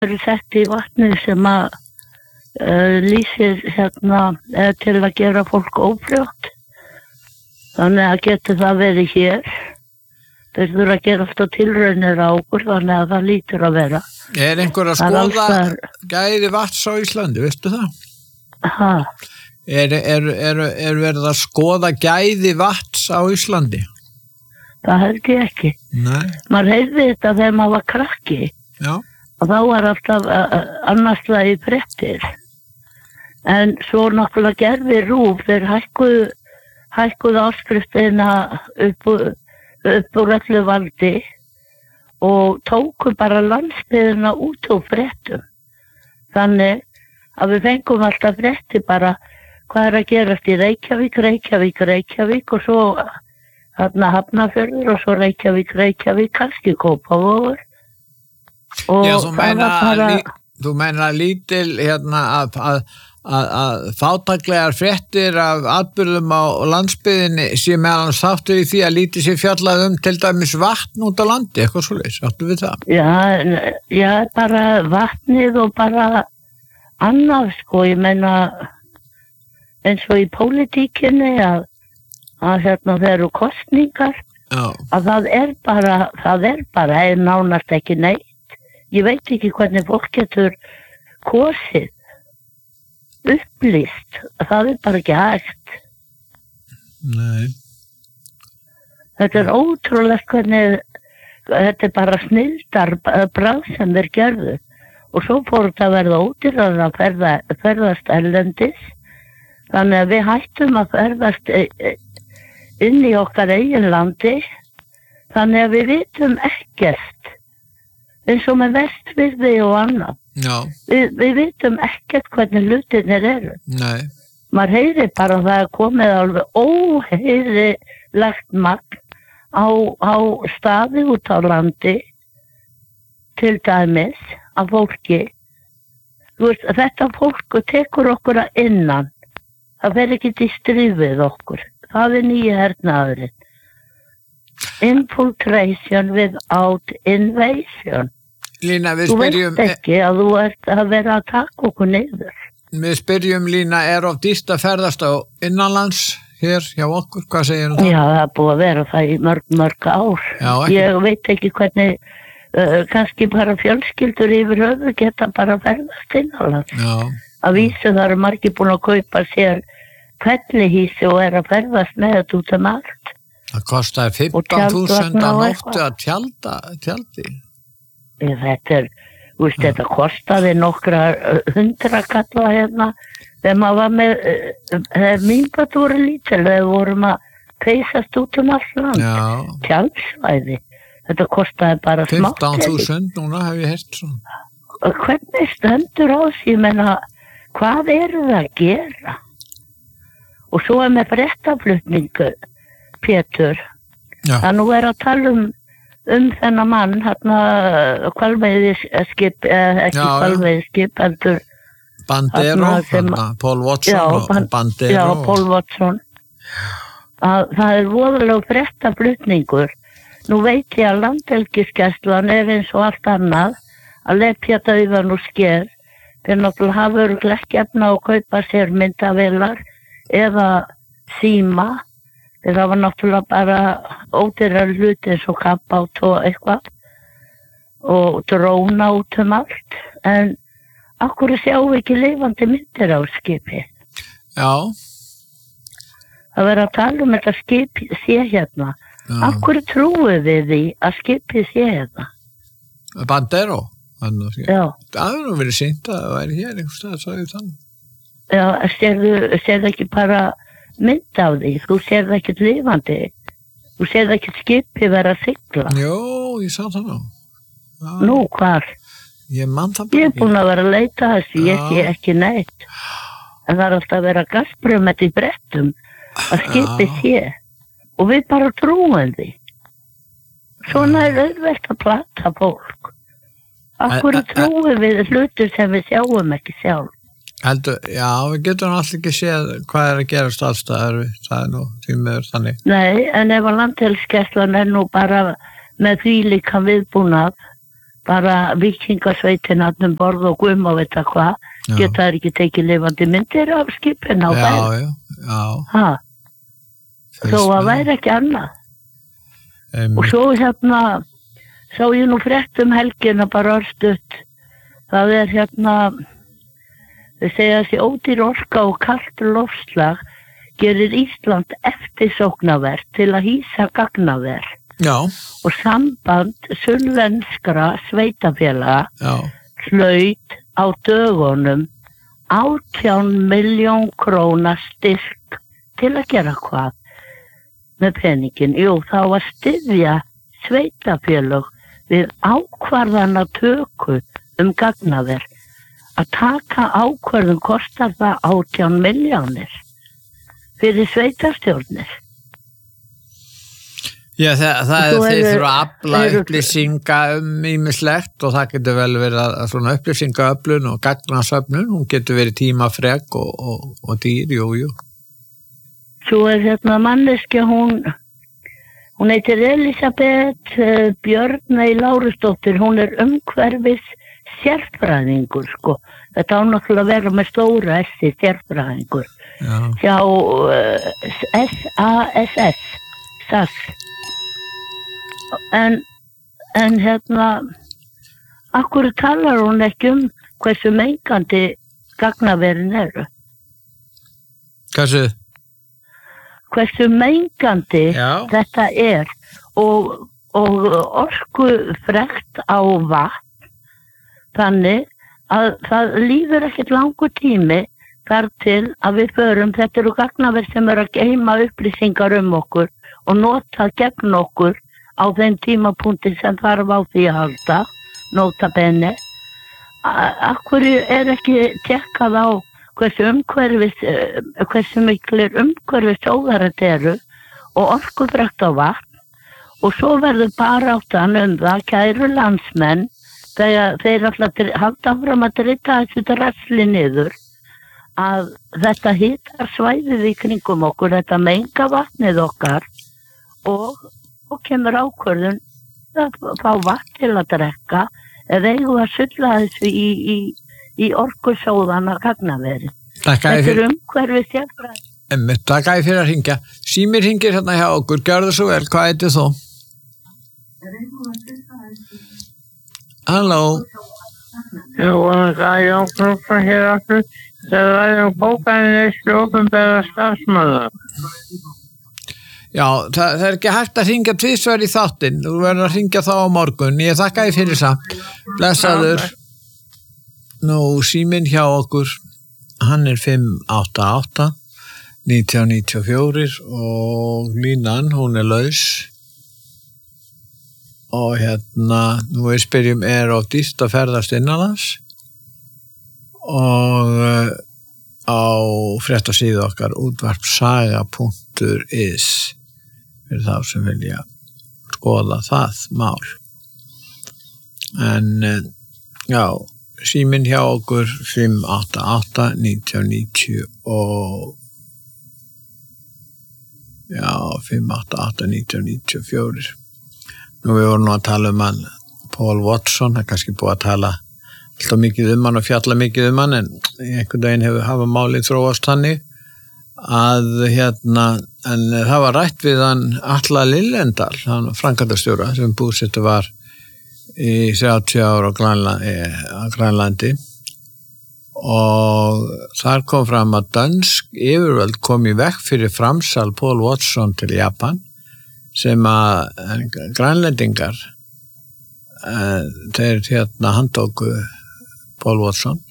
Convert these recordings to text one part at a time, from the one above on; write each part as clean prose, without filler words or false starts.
eru sett í vatnið sem að lýsir til að gera fólk ófrjótt. Þannig að getur það verið hér. Þeir þurfa að gera alltaf tilraunir á okkur, þannig að það lítur að vera. Einhver að skoða gæði vatns á Íslandi, veistu það? Ha? Verið að skoða gæði vatns á Íslandi? Það held ég ekki. Nei. Maður heyrði þetta þegar maður var krakki. Já. Og þá var alltaf annars lagi fréttir. En svo náttúrulega gerði RÚV, þeir hækkuðu áskriftina upp úr öllu valdi og tóku bara landsbyggðina út úr fréttum. Þannig að við fengum alltaf frétti bara hvað að gerast í Reykjavík og svo Hafnarfjörður og svo Reykjavík, kannski Kópavogur. Já, þú meina lítil að fátæklegar fréttir af atburðum á landsbyggðinni sé meðan þáttur í því að lítið sé fjallað til dæmis vatn út á landi, eitthvað svoleiðis, áttu við það? Já, bara vatnið og bara annað, sko, ég meina eins og í pólitíkinni að það eru kosningar, að það er bara nánast ekki neitt. Ég veit ekki hvernig fólk getur kosið, upplýst, það er bara ekki hægt. Nei. Þetta er ótrúlegt hvernig, þetta er bara snilldar bragð sem þeir gerðu. Og svo fór þetta að verða ódýrara að ferðast erlendis, þannig að við hættum að ferðast inn í okkar eigin landi, þannig að við vitum ekkert, eins og með Vestfirði og annað. Já. Við vitum ekkert hvernig hlutirnir eru. Nei. Maður heyrir bara að það er komið alveg óheyrilegt magn á staði út á landi, til dæmis, af fólki. Þú veist, þetta fólk tekur okkur að innan. Það fer ekki til stríð við okkur. Það er nýja hernaðurinn. Infiltration without invasion. Lína, þú veist ekki að þú ert að vera að taka okkur niður. Við spyrjum, Lína, of dýrt að ferðast á innanlands hér hjá okkur? Hvað segir það? Já, það er búið að vera það í mörg ár. Já, ég veit ekki hvernig, kannski bara fjölskyldur yfir höfu geta bara ferðast innanlands. Já. Að vísu það eru margir búin að kaupa sér hvellihísi og að ferðast með þetta út allt. Það kostaði 15.000 að nóttu að tjaldi. Þetta kostaði nokkra 100 kalla hérna þegar maður var með mínbætt voru lítil þegar vorum að peysast út allt land. Tjaldsvæði. Þetta kostaði bara smátt. 15.000 núna hef ég heyrt svona. Hvernig stendur á þessu? Ég menna, hvað eru það að gera? Og svo með fréttaflutningu, Pétur. Það nú að tala þennan mann, hvalveiðiskip, ekki hvalveiðiskip, heldur Bandero, Paul Watson og Bandero. Já, Paul Watson. Það er voðalega fréttaflutningur. Nú veit ég að Landhelgisgæslan er eins og allt annað að lepja dauðan og sker. Þeir náttúrulega hafa örugglega ekki efna að kaupa sér myndavélar eða síma. Þeir hafa náttúrulega bara ódýrar hluti eins og kappát og eitthvað og dróna út allt. En af hverju sjáum við ekki lifandi myndir á skipi? Já. Það verður að tala þetta skip sé hérna. Af hverju trúum við því að skipið sé hérna? Bandero? Já. Það hefur nú verið sýnt að það væri hér einhvers stað, sagði þannig. Já, sérðu ekki bara mynd af því? Þú sérðu ekkert lifandi. Þú sérðu ekkert skipið vera að sigla. Jó, ég sá það nú. Nú, hvar? Ég man það bara. Ég er búin að vera að leita þessu, ég sé ekki neitt. En það er alltaf að vera gasbrömet í brettum að skipið sé. Og við bara trúum því. Svona er auðvelt að plata fólk. Af hverju trúum við hlutir sem við sjáum ekki sjálf? Já, við getum alltaf ekki séð hvað er að gerast allstaðar, það er nú því meður þannig. Nei, en ef að Landhelgisgæslan er nú bara með því líka viðbúnað, bara vikingasveitin hann borð og gum og veit hvað, geta þær ekki tekið lifandi myndir af skipin á þær. Já. Þó að væri ekki annað. Og svo sá ég nú frétt helgina bara örstutt. Það þau segja þessi ódýr orka og kalt loftslag gerir Ísland eftirsóknarvert til að hýsa gagnaver. Já. Og samband sunnlenskra sveitafélaga hlaut á dögunum 18 milljón króna styrk til að gera hvað með peningin. Jú, þá að styðja sveitafélög við ákvarðana töku gagnaver. Að taka ákvörðun kostar það 18 milljónir fyrir sveitarstjórnir. Já, það þeir þurfa að afla upplýsinga ýmislegt og það getur vel verið að svona upplýsingaöflun og gagnasöfnun, hún getur verið tímafrek og dýr, jú. Svo manneskja, hún heitir Elisabeth Björney Lárusdóttir, hún umhverfis sérfræðingur, sko. Þetta á náttúrulega að vera með stóra S-i sérfræðingur. Hjá SAS. En akkur talar hún ekki hversu mengandi gagnaverin eru? Hversu mengandi þetta og orkufrekt á vatn, þannig að það líður ekkert langur tími þar til að við förum, þetta eru gagnaver sem eru að geyma upplýsingar okkur og nota gegn okkur á þeim tímapunkti sem þarf á því að halda, nota bene. Akkur ekki tekkað á hversu miklir umhverfisóðar þetta eru og orkufrekt á vatn, og svo verður baráttan það, kæru landsmenn, þeir alltaf halda áfram að drita þessu drasli niður, að þetta hitar svæðið í kringum okkur, þetta menga vatnið okkar og kemur ákvörðun að fá vatn til að drekka eða eigum að sulla þessu í orkusóðana gagnaveri. Þetta umhverfis sérfræði. Takk fyrir að hringja. Símir hringir hérna hjá okkur, gjörðu svo vel, hvað heitir þú? Halló. Jú, það Jón Knútsson hér aftur. Það var bókaneyslu opinberra starfsmanna. Já, það ekki hægt að hringja tvisvar í þáttinn. Þú verður að hringja þá á morgun. Ég þakka þér fyrir samt. Blessaður. Nú, síminn hjá okkur, hann 588 1994 og línan, hún laus. Og nú við spyrjum, of dýrt að ferðast innanlands? Og á fréttasíðu okkar útvarpsaga.is fyrir þá sem vilja skoða það mál. En já, síminn hjá okkur 588 1990 og 588 1994. Nú við vorum nú að tala hann Paul Watson, það kannski búið að tala alltaf mikið hann og fjalla mikið hann, en einhvern daginn hafa málið þróast hannig að en það var rætt við hann Atla Lillendal, hann framkvæmdastjóra sem búsettur var í 30 ára á Grænlandi, og þar kom fram að dönsk yfirvöld kom í veg fyrir framsal Paul Watson til Japan, sem að grænlendingar þeir handtóku Paul Watson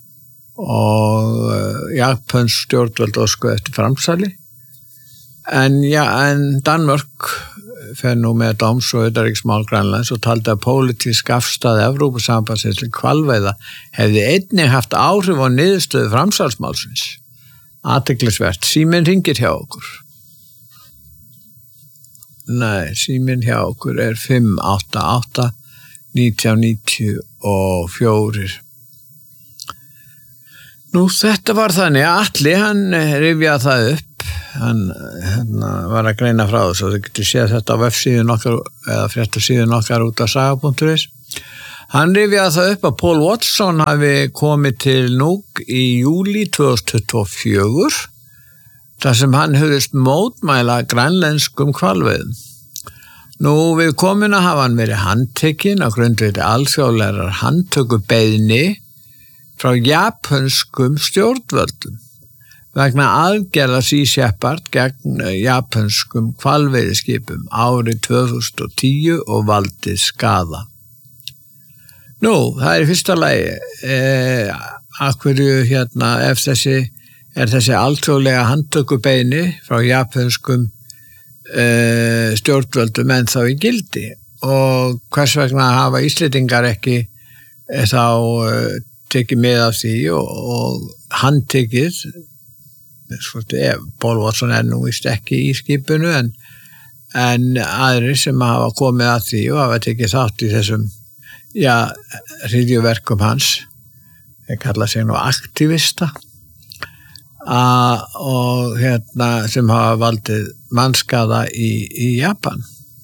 og japansk stjórnvöld ósku eftir framsali, en Danmörk fer nú með dóms- og utanríkismál Grænlands og taldi að pólitísk afstaða Evrópusambandsins til hvalveiða hefði einnig haft áhrif á niðurstöðu framsalsmálsins. Athyglisvert. Síminn hringir hjá okkur. Nei, síminn hjá okkur 588 1994. Nú, þetta var þannig að Atli, hann rifjaði það upp, hann var að greina frá þessu, og þau getur séð þetta á vefsíðun okkar eða fréttasíðun okkar út af saga.is, Hann rifjaði það upp að Paul Watson hafi komið til Nuuk í júlí 2024 þar sem hann hugðist mótmæla grænlenskum hvalveiðum. Nú við komuna hafa hann verið handtekinn á grundvelli alþjóðlegrar handtökubeiðni frá japönskum stjórnvöldum vegna aðgerða Sea Shepherd gegn japönskum hvalveiðiskipum árið 2010 og valdið skaða. Nú, það í fyrsta lagi af hverju ef þessi alþjóðlega handtökubeiðni frá japönskum stjórnvöldum en þá í gildi og hvers vegna hafa Íslendingar ekki þá tekið með af því og handtekið Paul Watson nú víst ekki í skipinu en aðrir sem hafa komið að því og hafa tekið þátt í þessum hryðjuverkum hans þeir kalla sig nú aktivista og sem hafa valdið mannskaða í Japan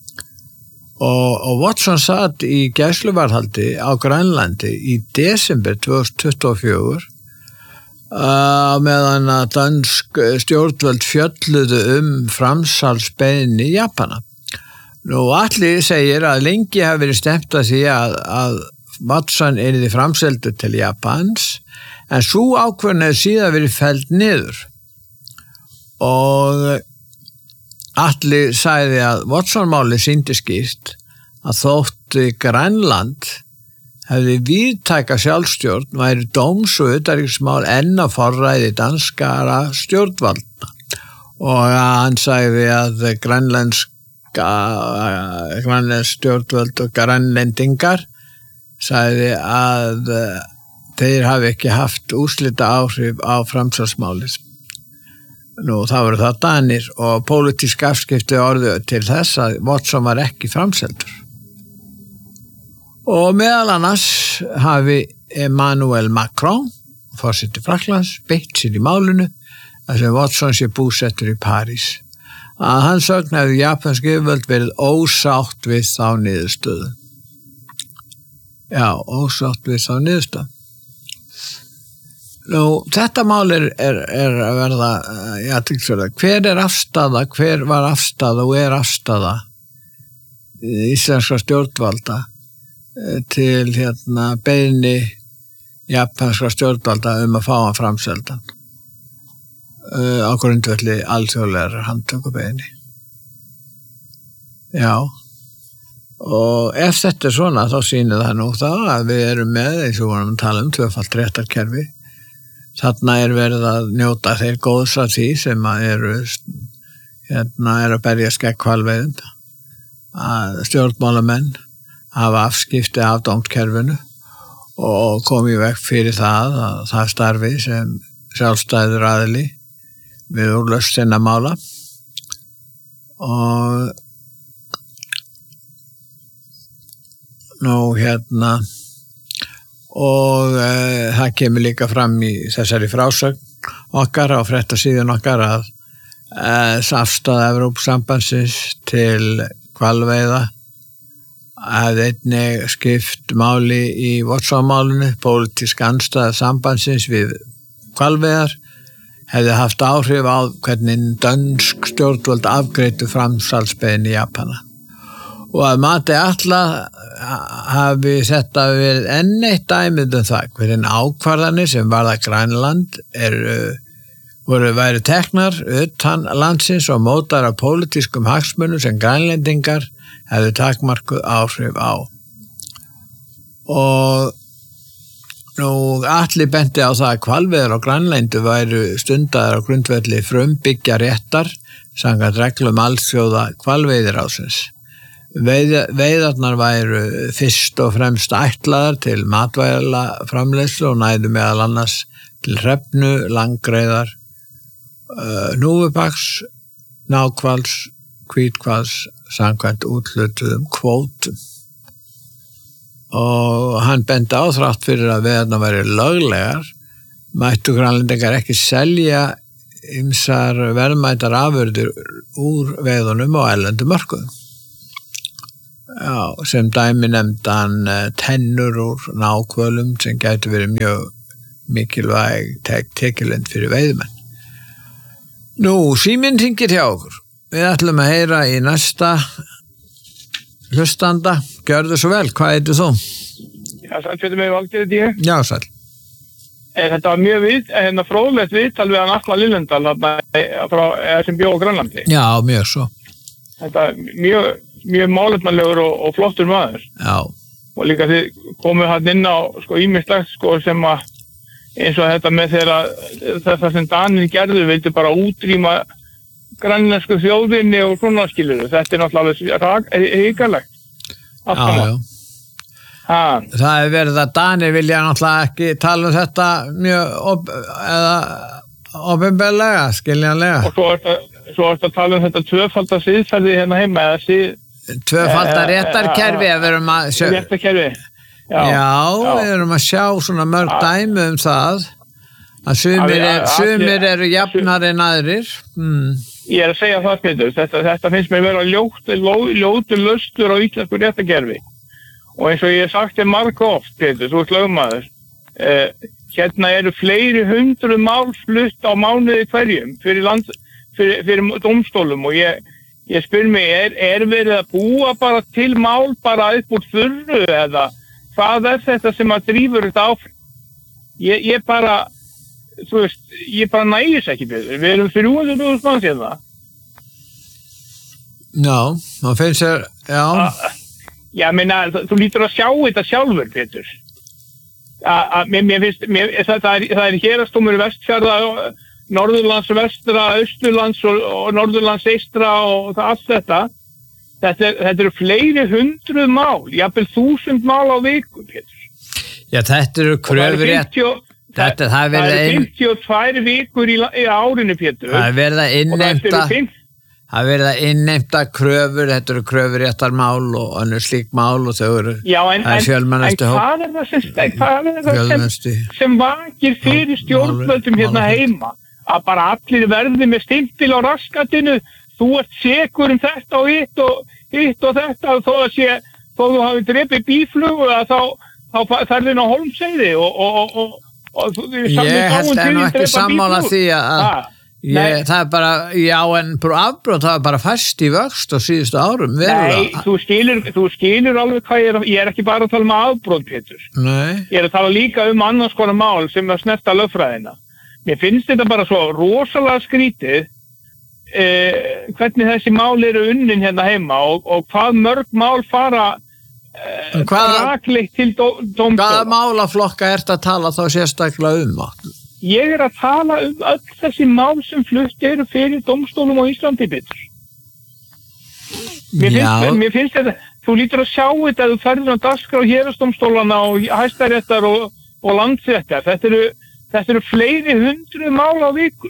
og Watson satt í gæsluvarðhaldi á Grænlandi í desember 2024 meðan að dansk stjórnvöld fjölluðu framsalsbeiðni Japana. Nú Atli segir að lengi hafi verið stefnt að því að Watson yrði framseldur til Japans en sú ákvörðun hefur síðan verið felld niður og Atli sagði að Watson-máli sýndi skýrt að þótt Grænland hefði víðtæka sjálfstjórn væri dóms- og utanríkismál enn á forræði danskara stjórnvalda og hann sagði að grænlensk stjórnvöld og grænlendingar sagði að þeir hafi ekki haft úrslita áhrif á framsalsmálið. Nú, það voru það Danir og pólitísk afskipti orðu til þess að Watson var ekki framseldur. Og meðal annars hafi Emmanuel Macron, forseti Frakklands, beitt sér í málinu að sem Watson sé búsettur í París. Að hans sögn hefði japansk yfirvöld verið ósátt við þá niðurstöðu. Já, ósátt við þá niðurstöðu. Nú, þetta mál er að verða, hver var afstaða og er afstaða íslenskra stjórnvalda til beiðni japanskra stjórnvalda að fá hann framseldan á grundvelli alþjóðlegar handtökubeiðni. Já, og ef þetta er svona þá sýnir það nú það að við erum með, eins og vorum að tala tvöfalt réttarkerfi. Þarna er verið að njóta þeir góðs að því sem eru að berjast gegn hvalveiðum að stjórnmálamenn hafa afskipti af dómskerfinu og komið veg fyrir það starfi sem sjálfstæður aðili við úrlausn sinna mála og nú og það kemur líka fram í þessari frásögn okkar á fréttasíðun okkar að afstaða Evrópusambandsins til hvalveiða hefði einnig skipt máli í Watson-málinu, pólitísk andstaða sambandsins við hvalveiðar hefði haft áhrif á hvernig dönsk stjórnvöld afgreiddu framsalsbeiðni Japana. Og að mati Atla hafi þetta verið enn eitt dæmið það hvernig ákvarðanir sem varða Grænland væru teknar utan landsins og mótar af pólitískum hagsmunum sem grænlendingar hefðu takmarkuð áhrif á. Og nú Atli benti á það að hvalveiðar á Grænlandi væru stundaðar á grundvelli frumbyggja réttar samkvæmt reglum alþjóða hvalveiðiráðsins. Veiðarnar væru fyrst og fremst ætlaðar til matvælaframleiðslu og næðu meðal annars til hrefnu, langreyðar, hnúfubaks, náhvals, hvíthvals samkvæmt úthlutuðum kvótum. Og hann benti á þrátt fyrir að veiðarnar væru löglegar, mættu grænlendingar ekki selja ýmsar verðmætar afurðir úr veiðunum á erlendum mörkuðum. Já, sem dæmi nefndi hann tennur úr nákvölum sem gæti verið mjög mikilvæg tekjulind fyrir veiðmenn. Nú, síminn hringir hjá okkur. Við ætlum að heyra í næsta hlustanda. Gjörðu svo vel, hvað heitir þú? Já, sæll fyrir mig Valgeir þetta ég. Já, sæll. Þetta var mjög fróðlegt viðtal við hann Atla Lillendal sem bjó á Grænlandi. Já, mjög svo. Þetta mjög málefnalegur og flottur maður. Já. Og líka þið komuð hann inn á ýmislegt sem að eins og þetta með þegar sem Danir gerðu vildu bara útrýma grænlensku þjóðinni og svona skilur. Þetta náttúrulega hrikalegt. Já. Það verið að Danir vilja náttúrulega ekki tala þetta mjög opinberlega, skiljanlega. Og svo ertu að tala þetta tvöfalda siðferði hérna heima tvöfalda réttarkerfi réttarkerfi. Já, við erum að sjá svona mörg dæmi það að sumir eru jafnar en aðrir. Ég að segja það, Pétur, þetta finnst mér vera ljótur löstur á íslensku réttarkerfi. Og eins og ég sagt margoft, Pétur, þú ert lögmaður, hérna eru fleiri 100 mál flutt á mánuði hverjum fyrir dómstólum og ég spyr mig, er verið að búa bara til mál bara upp úr þurru eða hvað þetta sem að drífur þetta áfram? Ég bara, þú veist, ég bara nægis ekki Pétur. Við erum 300.000 manns hérna. Já, það finnst þér, já. Já, meina, þú lítur að sjá þetta sjálfur, Pétur. Mér finnst, það héraðsdómur Vestfjarða, Norðurlands vestra, Austurlands og Norðurlands eystra og allt þetta. Þetta eru fleiri 100 mál, jafnvel 1000 mál á viku, Pétur. Já, þetta eru kröfur rétt. Það eru 52 vikur í árinu, Pétur. Það er verið að innheimta kröfur, þetta eru kröfur réttar mál og önnur slík mál og þau eru fjölmennustu hóp. En hvað er það sem vakir fyrir stjórnvöldum hérna heima? Að bara allir verði með stimpil á raskatinu, þú ert sekur þetta og hitt og þetta þó þú hafi drepið bíflugu þá ferðin á Hólmsheiði og ég held enn ekki sammála því að það er bara, já en afbrot það er bara fast í vöxt á síðustu árum Nei, þú skilur alveg hvað ég er ekki bara að tala um afbrot, Pétur. Nei. Ég er að tala líka um annars konar mál sem að snerta lögfræðina. Mér finnst þetta bara svo rosalega skrítið hvernig þessi mál eru unnin hérna heima og hvað mörg mál fara rakleitt til dómstóla. Hvaða málaflokka ert að tala þá sérstaklega um? Ég er að tala um öll þessi mál sem flutt eru fyrir dómstólum á Íslandi, Pétur. Mér finnst þetta, þú lítur að sjá þetta að þú ferður á dagskrá héraðsdómstólana og Hæstaréttar og Landsréttar. Þetta eru fleiri 100 mál á viku.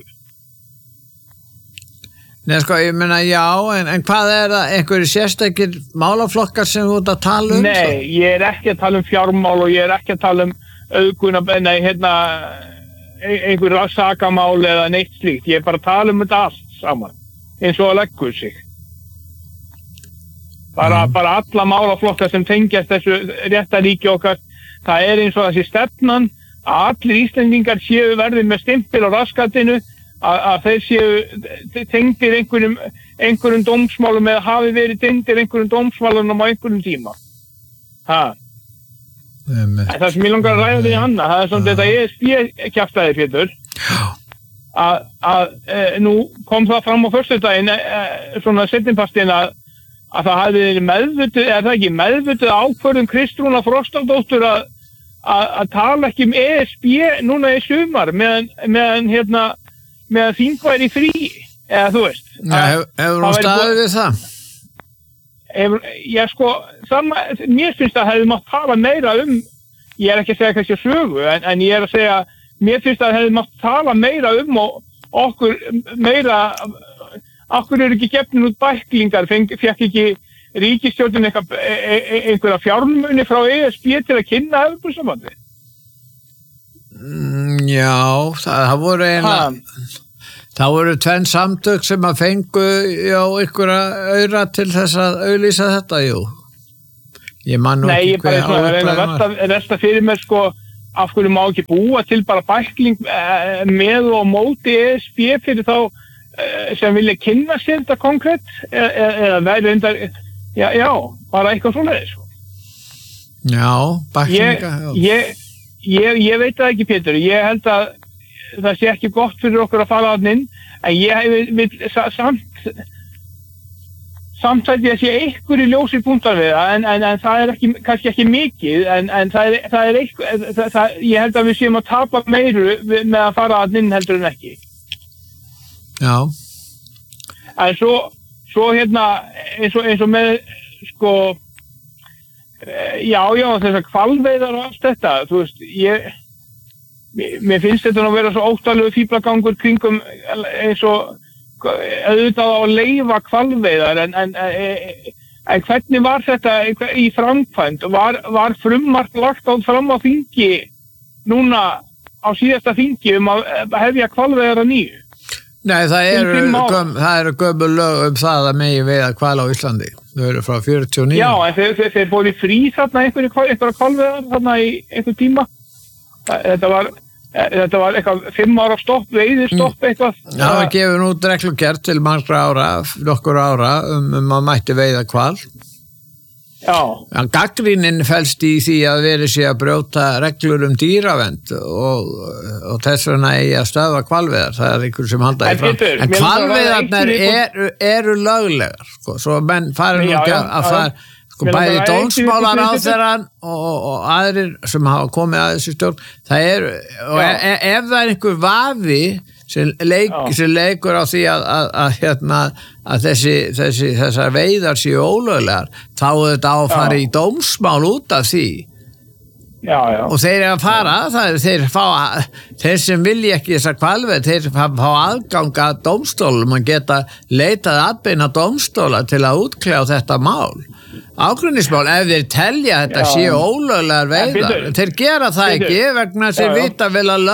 Nei, sko, ég meina, já, en hvað er það, einhverju sérstakir málaflokkar sem þú ert að tala um? Nei, ég er ekki að tala um fjármál og ég er ekki að tala um einhverju sakamál eða neitt slíkt. Ég er bara að tala um þetta allt saman, eins og að leggur sig. Bara alla málaflokkar sem tengjast þessu réttaríki okkar, það er eins og þessi stefnan að allir Íslendingar séu verið með stimpil á raskatinu, að þeir séu tengdir einhverjum dómsmálum eða hafi verið tengdir einhverjum dómsmálum á einhverjum tíma. Það sem ég langar að ræða því Anna, það er svona þetta ESB-kjaftaði, Pétur, að nú kom það fram á föstudaginn, svona seinnipartinn að það hafi verið meðvituð ákvörðun Kristrúnar Frostadóttur að tala ekki um ESB núna í sumar meðan þing væri frí, eða þú veist. Hefur hún staðið við það? Já, sko, mér finnst að hefði mátt tala meira ég er ekki að segja kannski sögu, en ég er að segja, mér finnst að hefði mátt tala meira okkur meira, okkur eru ekki gefnin út bæklingar, fekk ekki ríkisstjórnin einhverja fjármuni frá ESB til að kynna Evrópusambandið. Já, það voru það voru tvenn samtök sem að fengu einhverja aura til þess að auglýsa þetta, jú. Ég man nú Nei, ekki ég bara hver svona að reyna áupplagðin að velta fyrir mér sko, af hverju má ekki búa til bara bækling með og móti ESB fyrir þá sem vilja kynna sér þetta konkrétt eða væri reyndar, já, bara eitthvað svoleiðis sko. Já, bæklinga. Ég veit það ekki, Pétur. Ég held að það sé ekki gott fyrir okkur að fara þarna inn, en ég vil samt að ég sé einhverju ljósir punktar við það, en það er kannski ekki mikið, en það er eitthvað, ég held að við séum að tapa meiru með að fara þarna inn heldur en ekki. Já. En svo hérna, eins og með, sko, já, þessar hvalveiðar og allt þetta, þú veist, mér finnst þetta nú að vera svo óttalegu fíflagangur kringum eins og auðvitað á að leyfa hvalveiðar, en hvernig var þetta í framkvæmd? Var frumvarp lagt fram á þingi núna á síðasta þingi að hefja hvalveiðar að nýju? Nei, það eru gömul lög það að megi veiða hval á Íslandi. Þau eru frá 49. Já, en þeir fóru í frí þarna einhverja hvalveiðar þarna í einhver tíma. Þetta var eitthvað 5 ára stopp, veiðistopp eitthvað. Það var gefin út reglugerð til nokkur ára að mætti veiða hval. Já. Gagnrýnin felst í því að verið sé að brjóta reglur dýravernd og þess vegna eigi að stöðva hvalveiðar. Það er einhver sem halda í fram. En hvalveiðarnar eru löglegar, sko, svo menn fara nú ekki að fara. Sko bæði dómsmálaráðherrann og aðrir sem hafa komið að þessu stjórn, það og ef það er einhver vafi sem leikur á því að þessar veiðar séu ólöglegar, þá þetta á að fara í dómsmál út af því. Já. Og þeir að fara, þeir sem vilja ekki þessar hvalveiðar, þeir fá aðgang að dómstólum og geta leitað atbeina dómstóla til að útkljá þetta mál. Ágreiningsmál, ef þeir telja þetta séu ólöglegar veiðar, þeir gera það ekki vegna þeir vita vel að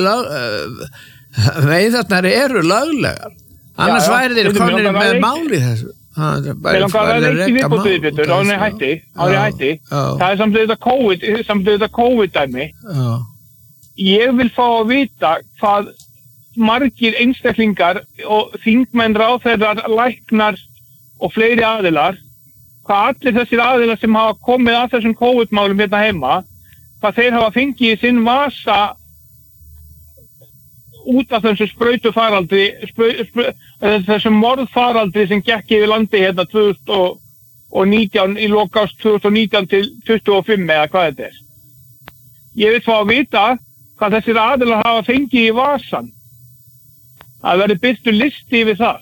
veiðarnar eru löglegar. Annars væri þeir konir með máli þessu. Mér langar að vera eitt í viðbótið, Pétur, áður en hætti. Það er samt þetta COVID-dæmi. Ég vil fá að vita hvað margir einstaklingar og þingmenn, ráðherrar, læknar og fleiri aðilar, hvað allir þessir aðilar sem hafa komið að þessum COVID-málum hérna heima, hvað þeir hafa fengið í sinn vasa út af þessu sprautufaraldri, þessum morðfaraldri sem gekk yfir landi hérna 2019, í lok árs 2019 til 25 eða hvað þetta er. Ég vil fá að vita hvað þessir aðilar hafa fengið í vasan. Það verður birtur listi yfir það.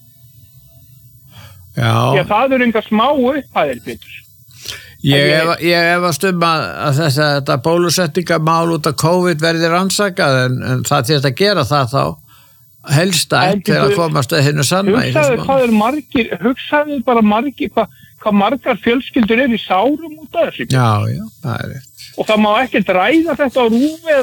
Já. Já, það eru enga smá upphæðir, Pétur. Ég efast að þetta bólusetningamál út af COVID verði rannsakað, en það þyrfti að gera það þá helst til að komast að hinnu sanna í þessu mál. Hugsaðu bara hvað margar fjölskyldur í sárum út af þessu. Já, það er rétt. Og það má ekki ræða þetta á RÚV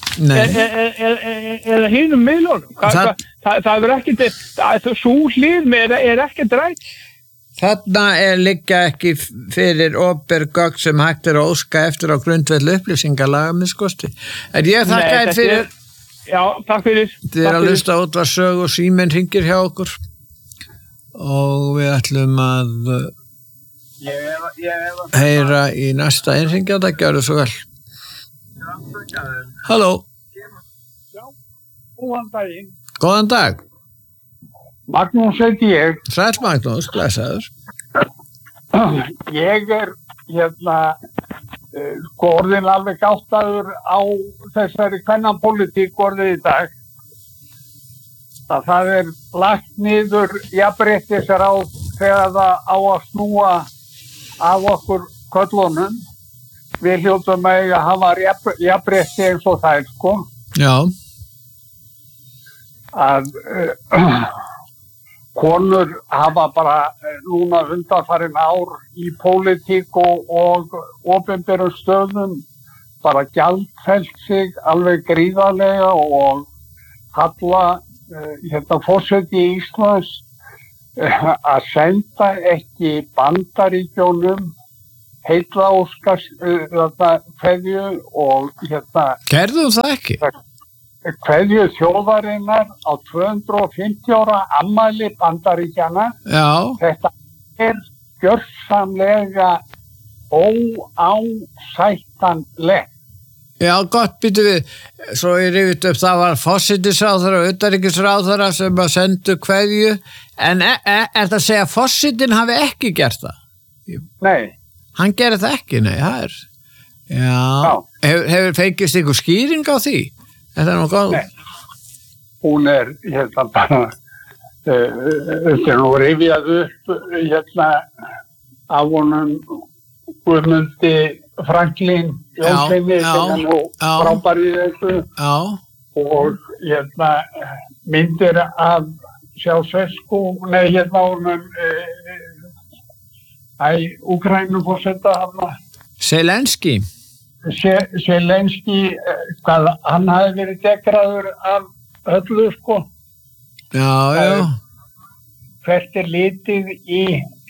eða hinum miðlunum. Það er ekki, sú hlið er ekki rætt. Þarna liggja ekki fyrir opinber gögn sem hægt að óska eftir á grundvelli upplýsingalaga minnskosti. En ég þakka þér fyrir. Já, takk fyrir. Þið að hlusta á útvarpssögu og síminn hringir hjá okkur. Og við ætlum að heyra í næsta innringjanda. Gjörðu svo vel. Halló. Já, góðan daginn. Góðan dag. Magnús heiti ég. Sæll Magnús, glæsaður. Ég orðin alveg gáttaður á þessari kvennapólitík orðið í dag. Það er lagt niður jafnréttisráð þegar það á að snúa af okkur köllunum. Við hljótum að hafa jafnrétti eins og það, sko. Já. Að konur hafa bara núna undanfarin ár í pólitík og opinberum stöðum bara gjaldfellt sig alveg gríðarlega og Halla, forseti Íslands, að senda ekki Bandaríkjunum heilla óskars kveðju og Gerðum það ekki? Kveðju þjóðarinnar á 250 ára afmæli Bandaríkjanna. Já. Þetta gjörsamlega óásættanlegt. Já, gott býtu við, svo ég rifið upp, það var forsætisráðherra og utanríkisráðherra sem að sendu kveðju, en er það að segja að forsætin hafi ekki gert það? Nei. Hann gerir það ekki, nei, það er, já. Hefur fengist einhver skýring á því? Þetta nú góð? Nei, hún bara, þetta nú rifjað upp, af honum Guðmundi Franklin Jónssyni sem nú frábær í þessu og myndir af Ceausescu, honum Úkraínuforseta Zelenski, hvað hann hafi verið dekraður af öllu Já. Hvert litið í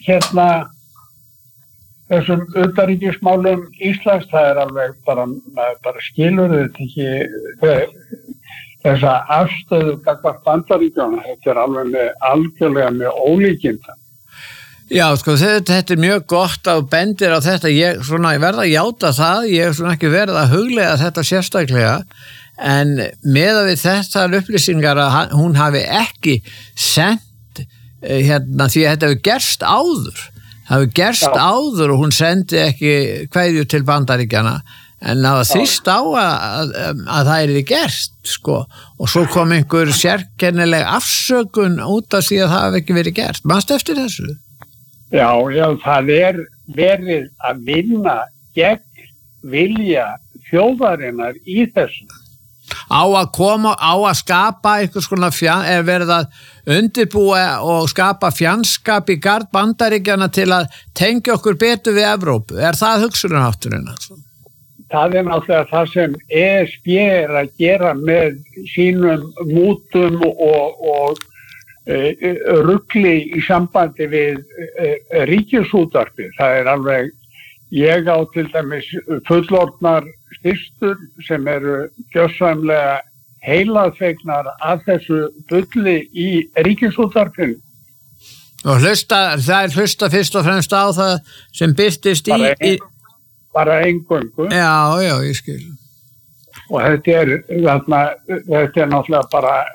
þessum utanríkismálum Íslands, það alveg bara skilur þetta ekki þessa afstöðu gagnvart Bandaríkjunum, þetta alveg algjörlega með ólíkinda. Já, þetta mjög gott að bendir á þetta, ég verð að játa það, ég ekki verið að huglega þetta sérstaklega, en með við þessar upplýsingar að hún hafi ekki sendt því að þetta hefur gerst áður. Það hefur gerst áður og hún sendi ekki kveðju til Bandaríkjanna, en það var þýst á að það gert, og svo kom einhver sérkennileg afsökun út af því að það hefur ekki verið gert. Manstu eftir þessu? Já, það verið að vinna gegn vilja þjóðarinnar í þessu. Á að skapa einhvers konar verið að undirbúa og skapa fjandskap í garð Bandaríkjanna til að tengja okkur betur við Evrópu. Er það hugsunarhátturinn? Það náttúrulega það sem ESB að gera með sínum mútum og rugli í sambandi við ríkisútvarpið. Það alveg, ég á til dæmis fullorðnar systur sem eru gjörsamlega heilaðfegnar af þessu bulli í ríkisútvarpinu. Og það hlusta fyrst og fremst á það sem birtist bara eingöngu. Já, ég skil. Og þetta náttúrulega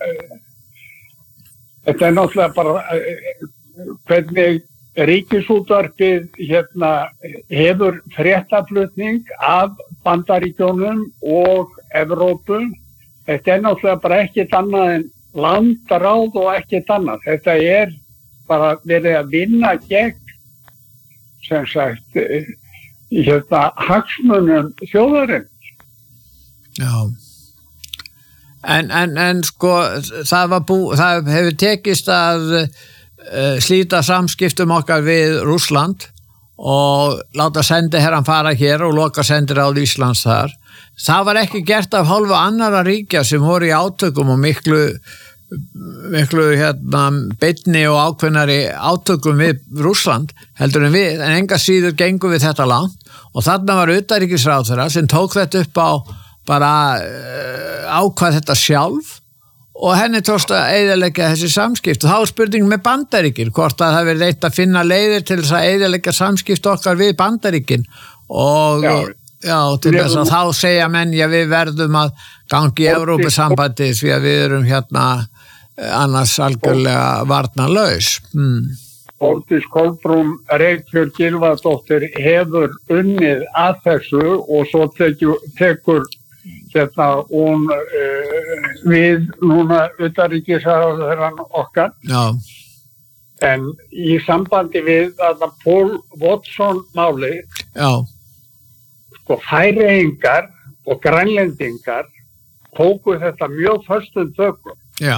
bara hvernig ríkisútvarpið hefur fréttaflutning af Bandaríkjunum og Evrópu. Þetta náttúrulega bara ekkert annað en landráð og ekkert annað. Þetta bara verið að vinna gegn, sem sagt, hagsmunum þjóðarins. Já. En það hefur tekist að slíta samskiptum okkar við Rússland og láta sendiherran fara hér og loka sendiráð Íslands þar. Það var ekki gert af hálfu annarra ríkja sem voru í átökum og miklu beinni og ákveðnari átökum við Rússland heldur en við, en enga síður gengum við þetta langt og þarna var utanríkisráðherra sem tók þetta upp á ákvað þetta sjálf og henni tókst að eyðileggja þessi samskipt og þá er spurning með Bandaríkin hvort að það verið eitt að finna leiðir til þess að eyðileggja samskipt okkar við Bandaríkin og til þess að þá segja menn við verðum að gangi í Evrópusambandi því að við erum annars algjörlega varnarlaus. Þórdís Kolbrún Reykjörn Gylfadóttir hefur unnið að þessu og svo tekur hún við núna utanríkisráðherrann okkar. Já. En í sambandi við að Paul Watson máli, Færeyingar og Grænlendingar tóku þetta mjög föstum tökum. Já.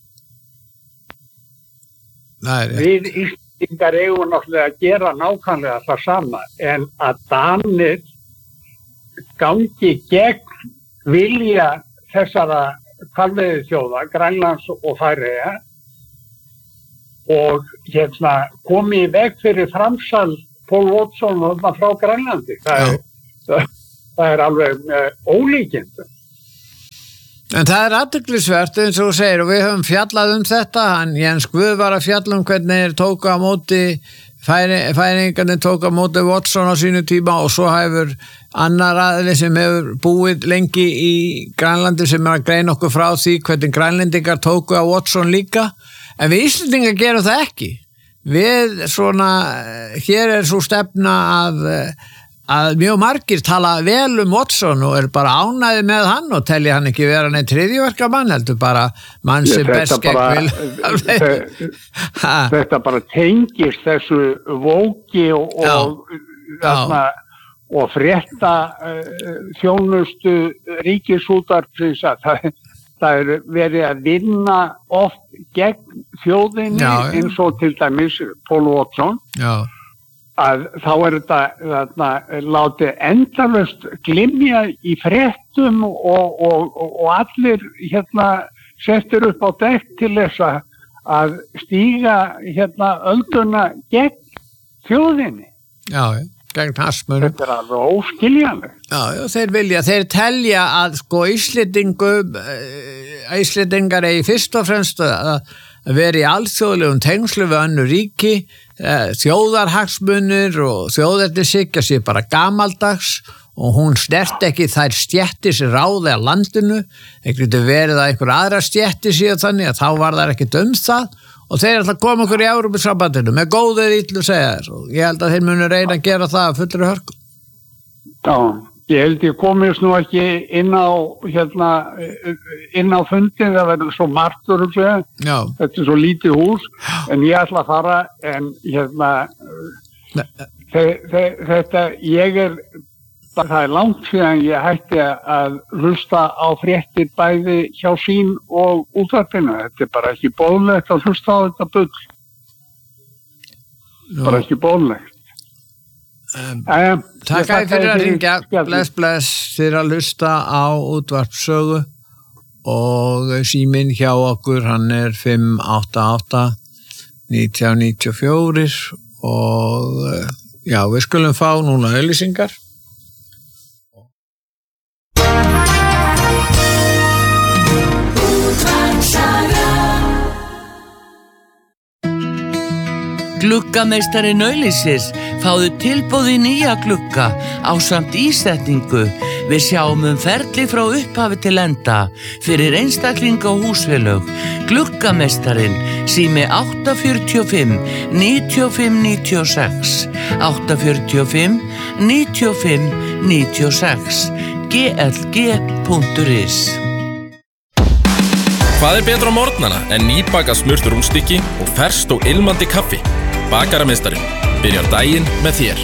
Við Íslendingar eigum náttúrulega að gera nákvæmlega það sama en að Danir gangi gegn vilja þessara hvalveiðiþjóða, Grænlands og Færeyja og komi í veg fyrir framsal Paul Watson frá Grænlandi. Það alveg ólíkind. En það athyglisvert eins og þú segir og við höfum fjallað þetta, hann Jens Guð var að fjalla hvernig þeir tóku á móti færingarnir tóku á móti Watson á sínu tíma og svo hefur annar aðili sem hefur búið lengi í Grænlandi sem að greina okkur frá því hvernig grænlendingar tóku á Watson líka, en við Íslendingar gerum það ekki. Við hér svo stefna að mjög margir tala vel Watson og bara ánægði með hann og telja hann ekki vera neitt hryðjuverka mann, heldur bara mann sem best gegn vil. Þetta bara tengist þessu vóki og frétta þjónustu ríkisútvarpsins að það verið að vinna oft gegn þjóðinni eins og til dæmis Paul Watson. Já. Að þá þetta látið endalaust glimja í fréttum og allir settir upp á dekk til þess að stíga ölduna gegn þjóðinni. Já, gegn hagsmunum. Þetta alveg óskiljanlegt. Já, þeir telja að Íslendingar eigi fyrst og fremst að vera í alþjóðlegum tengslum við önnur ríki, þjóðarhagsmunir og þjóðernishyggja sé bara gamaldags og hún snert ekki þær stéttir sem ráði að landinu. Það getur verið að einhver aðra stéttir séu þannig að þá var það ekkert það og þeir ætla að koma okkur í Evrópusambandinu með góðu eða illu segja þér og ég held að þeir munu reyna að gera það að fullri hörku. Já, ég held ég komist nú ekki inn á fundin, það verður svo margt örugglega. Þetta svo lítið hús, en ég ætla að fara en þetta það langt síðan ég hætti að hlusta á fréttir bæði hjá sín og útvarpinu. Þetta bara ekki boðlegt að hlusta á þetta bull. Bara ekki boðlegt. Takk fyrir að ringja, bless fyrir að hlusta á útvarpssögu og síminn hjá okkur hann 588 1994 og já, við skulum fá núna auglýsingar. Gluggameistarinn Auglýsir, fáðu tilboð í nýja glugga ásamt ísetningu. Við sjáum ferli frá upphafi til enda fyrir einstaklinga og húsfélög. Gluggameistarinn, sími 845 95 96 845 95 96 glg.is. Hvað betra á morgnana en nýbakað smurt rúnstykki og ferskt og ilmandi kaffi? Bakarameistarinn byrjar daginn með þér.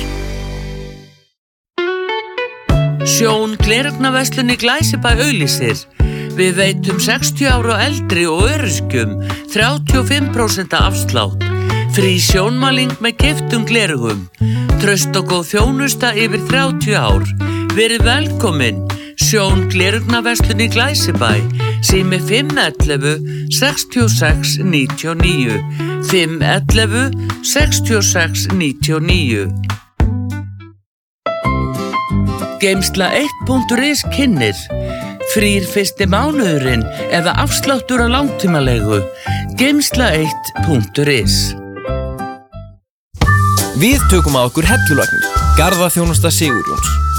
Sjón gleraugnavesslunni Glæsibæ Auglýsir. Við veitum 60 ára og eldri og öryrkjum 35% afslátt. Frí sjónmæling með keyptum gleraugum. Traust og góð þjónusta yfir 30 ár. Verið velkomin. Sjón gleraugnavesslunni Glæsibæ. Sími 511 66 99 511 66 99. Geimsla 1.is kynnir frýr fyrsti mánuðurinn eða afsláttur á langtímalegu. Geimsla 1.is. Við tökum að okkur hellulagnir, garðaþjónusta Sigurjóns.